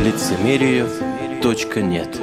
Лицемерие.нет.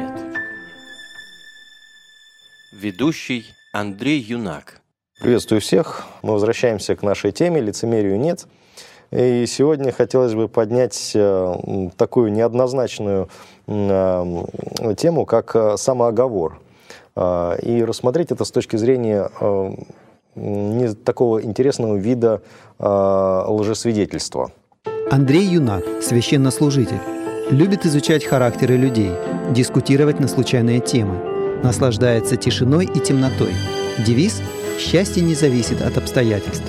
Ведущий Андрей Юнак. Приветствую всех. Мы возвращаемся к нашей теме «Лицемерию нет». И сегодня хотелось бы поднять такую неоднозначную тему, как самооговор. И рассмотреть это с точки зрения не такого интересного вида лжесвидетельства. Андрей Юнак, священнослужитель, любит изучать характеры людей, дискутировать на случайные темы, наслаждается тишиной и темнотой. Девиз «Счастье не зависит от обстоятельств».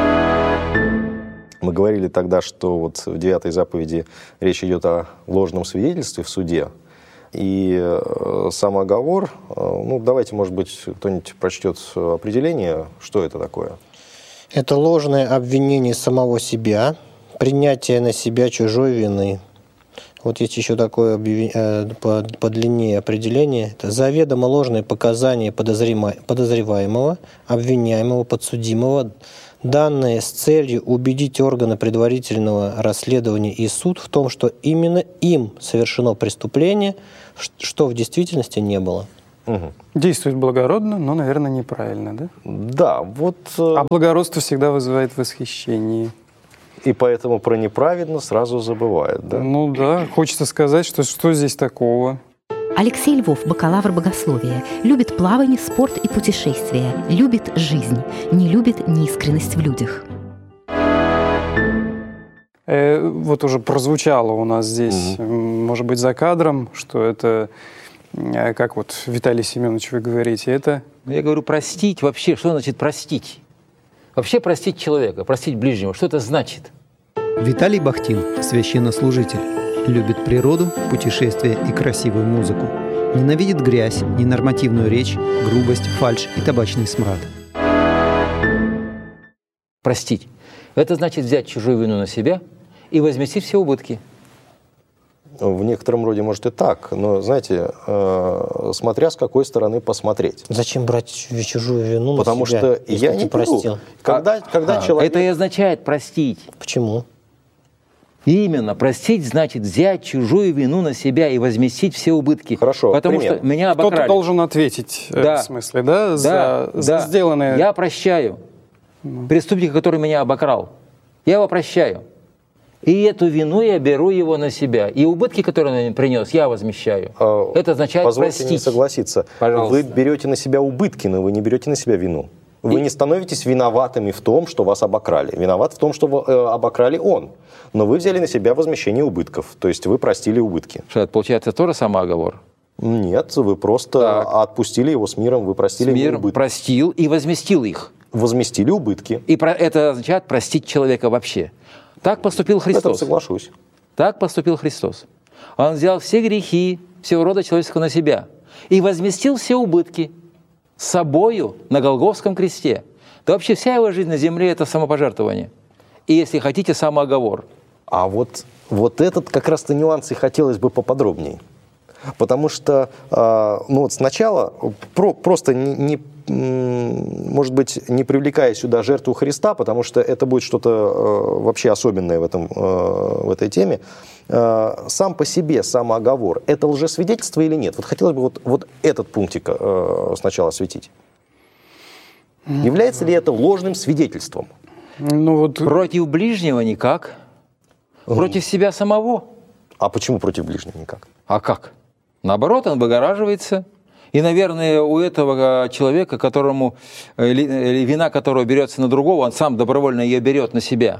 Мы говорили тогда, что вот в 9 заповеди речь идет о ложном свидетельстве в суде. И самооговор, давайте, может быть, кто-нибудь прочтет определение, что это такое. Это ложное обвинение самого себя, принятие на себя чужой вины. Вот есть еще такое по длине определение. Это заведомо ложные показания подозреваемого, обвиняемого, подсудимого, данные с целью убедить органы предварительного расследования и суд в том, что именно им совершено преступление, что в действительности не было. Угу. Действует благородно, но, наверное, неправильно, да? Да, вот... А благородство всегда вызывает восхищение. И поэтому про неправедно сразу забывают, да? Ну да, хочется сказать, что здесь такого. Алексей Львов, бакалавр богословия, любит плавание, спорт и путешествия, любит жизнь, не любит неискренность в людях. Вот уже прозвучало у нас здесь, может быть, за кадром, что это, как вот, Виталий Семенович, вы говорите, это... Я говорю, простить вообще, что значит простить? Вообще простить человека, простить ближнего, что это значит? Виталий Бахтин, священнослужитель, любит природу, путешествия и красивую музыку. Ненавидит грязь, ненормативную речь, грубость, фальшь и табачный смрад. Простить. Это значит взять чужую вину на себя и возместить все убытки. В некотором роде, может, и так, но, знаете, смотря с какой стороны посмотреть. Зачем брать чужую вину на себя? Потому что я не простил. Когда человек... Это и означает простить. Почему? Именно. Простить значит взять чужую вину на себя и возместить все убытки. Хорошо, потому пример. что меня обокрали. Кто-то должен ответить, да. В смысле, да, за сделанное... Я прощаю преступника, который меня обокрал. Я его прощаю. И эту вину я беру его на себя. И убытки, которые он принес, я возмещаю. Это означает Позвольте простить. Мне согласиться. Пожалуйста. Вы берете на себя убытки, но вы не берете на себя вину. Вы не становитесь виноватыми в том, что вас обокрали. Виноват в том, что обокрали он. Но вы взяли на себя возмещение убытков. То есть вы простили убытки. Что это, получается, тоже самооговор? Нет, вы просто отпустили его с миром, вы простили ему убытки. Простил и возместил их. Возместили убытки. И это означает простить человека вообще. Так поступил Христос. В этом соглашусь. Так поступил Христос. Он взял все грехи всего рода человеческого на себя и возместил все убытки собою на Голгофском кресте. Да вообще вся его жизнь на земле – это самопожертвование. И, если хотите, самооговор. А вот этот как раз-то нюанс и хотелось бы поподробнее. Потому что сначала просто может быть, не привлекая сюда жертву Христа, потому что это будет что-то вообще особенное в этой теме, сам по себе самооговор – это лжесвидетельство или нет? Вот хотелось бы вот этот пунктик сначала осветить. Является ли это ложным свидетельством? Против ближнего никак. Против себя самого. А почему против ближнего никак? А как? Наоборот, он выгораживается. И, наверное, у этого человека, вина которого берется на другого, он сам добровольно ее берет на себя.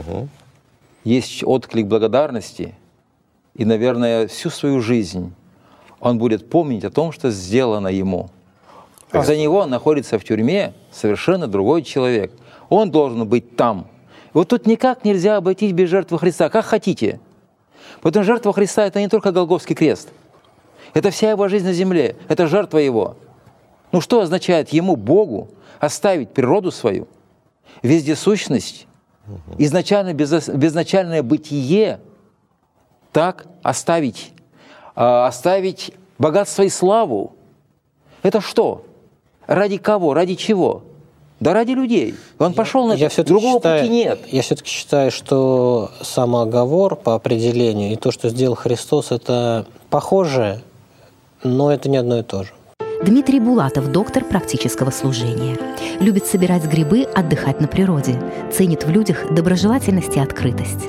Есть отклик благодарности. И, наверное, всю свою жизнь он будет помнить о том, что сделано ему. За него находится в тюрьме совершенно другой человек. Он должен быть там. Вот тут никак нельзя обойтись без жертвы Христа, как хотите. Потому что жертва Христа – это не только Голгофский крест. Это вся его жизнь на земле, это жертва его. Что означает ему, Богу, оставить природу свою, вездесущность, безначальное бытие, так оставить богатство и славу? Это что? Ради кого? Ради чего? Да ради людей. Он пошел на это. Другого пути нет. Я все-таки считаю, что самооговор по определению и то, что сделал Христос, это похоже, но это не одно и то же. Дмитрий Булатов, доктор практического служения. Любит собирать грибы, отдыхать на природе. Ценит в людях доброжелательность и открытость.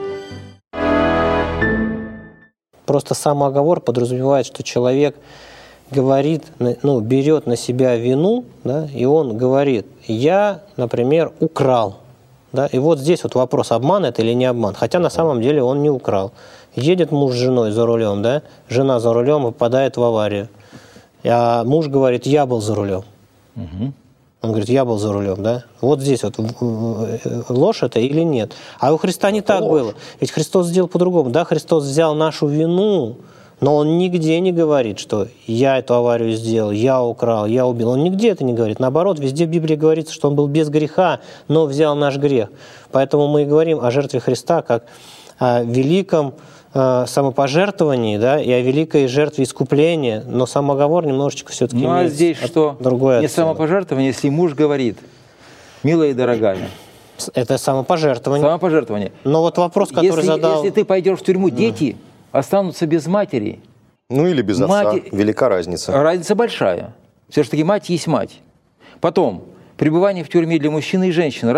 Просто самооговор подразумевает, что человек говорит, берет на себя вину, да, и он говорит: я, например, украл. Да, и вот здесь вот вопрос, обман это или не обман. Хотя на самом деле он не украл. Едет муж с женой за рулем, да, жена за рулем попадает в аварию. А муж говорит: я был за рулем. Угу. Он говорит: я был за рулем, да? Вот здесь вот ложь это или нет? А у Христа не так было. Ведь Христос сделал по-другому. Да, Христос взял нашу вину, но Он нигде не говорит, что я эту аварию сделал, я украл, я убил. Он нигде это не говорит. Наоборот, везде в Библии говорится, что Он был без греха, но взял наш грех. Поэтому мы и говорим о жертве Христа как о великом самопожертвовании, да, и о великой жертве искупления, но самооговор немножечко все-таки имеет. Ну а здесь что? Другое не самопожертвование, если муж говорит: милая и дорогая. Это самопожертвование. Самопожертвование. Но вот вопрос, который задал... Если ты пойдешь в тюрьму, дети останутся без матери. Ну или без отца. Велика разница. Разница большая. Все-таки мать есть мать. Потом, пребывание в тюрьме для мужчины и женщины.